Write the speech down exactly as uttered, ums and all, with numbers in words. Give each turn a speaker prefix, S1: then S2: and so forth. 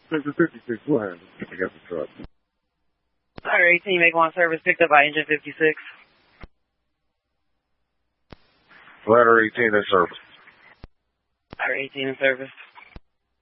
S1: Sector fifty-six, we'll handle it. I got the truck.
S2: Fire eighteen, make one service picked up by engine fifty-six.
S1: Ladder eighteen in service.
S2: Fire eighteen in service.